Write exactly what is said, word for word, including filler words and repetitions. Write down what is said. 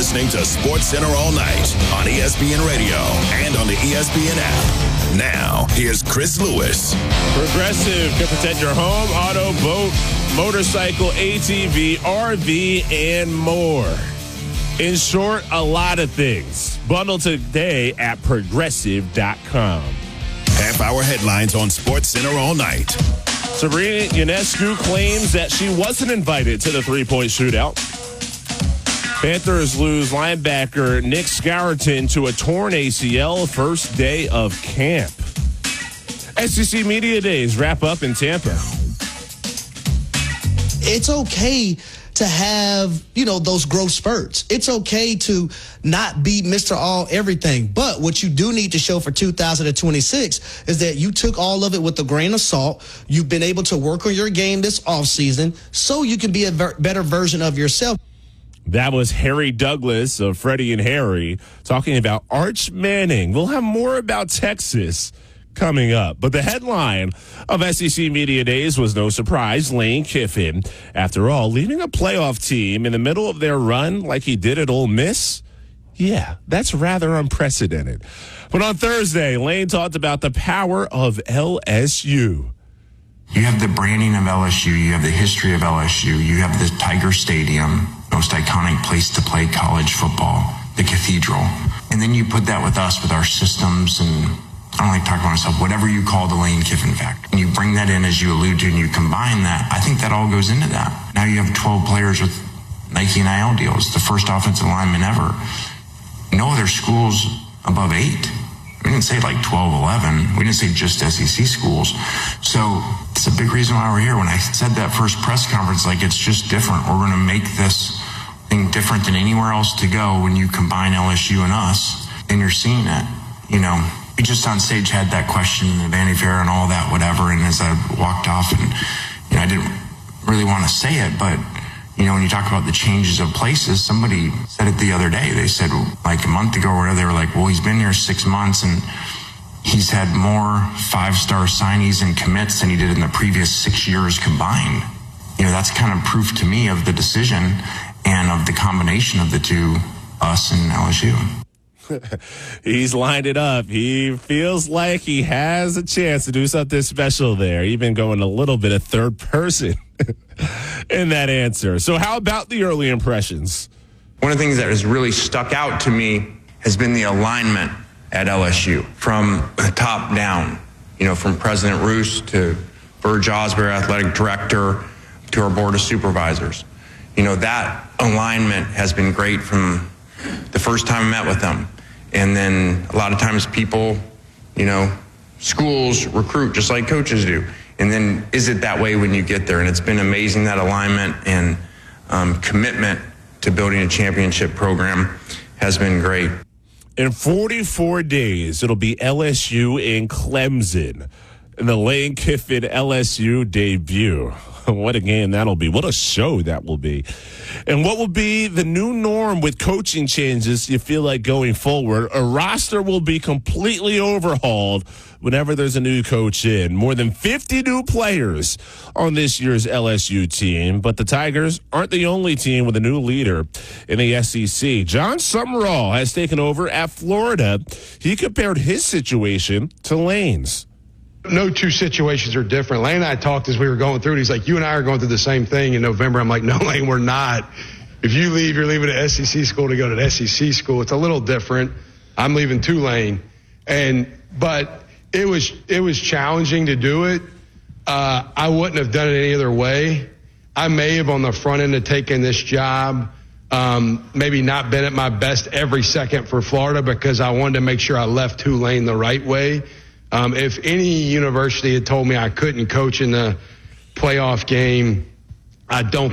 listening to SportsCenter All Night on E S P N Radio and on the E S P N app. Now, here's Chris Lewis. Progressive can protect your home, auto, boat, motorcycle, A T V, R V, and more. In short, a lot of things. Bundle today at progressive dot com. Half-hour headlines on SportsCenter All Night. Sabrina Ionescu claims that she wasn't invited to the three-point shootout. Panthers lose linebacker Nick Scourton to a torn A C L first day of camp. S E C Media Days wrap up in Tampa. It's okay to have, you know, those growth spurts. It's okay to not be Mister All Everything. But what you do need to show for two thousand twenty-six is that you took all of it with a grain of salt. You've been able to work on your game this offseason so you can be a ver- better version of yourself. That was Harry Douglas of Freddie and Harry talking about Arch Manning. We'll have more about Texas coming up. But the headline of S E C Media Days was no surprise. Lane Kiffin, after all, leaving a playoff team in the middle of their run like he did at Ole Miss. Yeah, that's rather unprecedented. But on Thursday, Lane talked about the power of L S U. You have the branding of L S U. You have the history of L S U. You have the Tiger Stadium, most iconic place to play college football, the Cathedral. And then you put that with us, with our systems, and I don't like talking about myself, whatever you call the Lane Kiffin factor. And you bring that in, as you allude to, and you combine that. I think that all goes into that. Now you have twelve players with Nike and I L deals, the first offensive lineman ever. No other schools above eight. We didn't say like twelve, eleven. We didn't say just S E C schools. So it's a big reason why we're here. When I said that first press conference, like, it's just different. We're going to make this thing different than anywhere else to go. When you combine L S U and us, then you're seeing it. You know, we just on stage had that question in the Vanity Fair and all that, whatever. And as I walked off, and, you know, I didn't really want to say it, but, you know, when you talk about the changes of places, somebody said it the other day. They said, like a month ago or whatever, they were like, well, he's been here six months and he's had more five-star signees and commits than he did in the previous six years combined. You know, that's kind of proof to me of the decision and of the combination of the two, us and L S U. He's lined it up. He feels like he has a chance to do something special there, even going a little bit of third person in that answer. So how about the early impressions? One of the things that has really stuck out to me has been the alignment at L S U from the top down, you know, from President Roos to Verge Osbury, athletic director, to our board of supervisors. You know, that alignment has been great from the first time I met with them. And then a lot of times people, you know, schools recruit just like coaches do. And then is it that way when you get there? And it's been amazing, that alignment and um, commitment to building a championship program has been great. In forty-four days, it'll be L S U in Clemson in the Lane Kiffin L S U debut. What a game that'll be. What a show that will be. And what will be the new norm with coaching changes, you feel like, going forward? A roster will be completely overhauled whenever there's a new coach in. More than fifty new players on this year's L S U team. But the Tigers aren't the only team with a new leader in the S E C. John Summerall has taken over at Florida. He compared his situation to Lane's. No two situations are different. Lane and I talked as we were going through it. He's like, you and I are going through the same thing in November. I'm like, no, Lane, we're not. If you leave, you're leaving an S E C school to go to an S E C school. It's a little different. I'm leaving Tulane. And, but it was, it was challenging to do it. Uh, I wouldn't have done it any other way. I may have on the front end of taking this job, um, maybe not been at my best every second for Florida because I wanted to make sure I left Tulane the right way. Um, if any university had told me I couldn't coach in the playoff game, I don't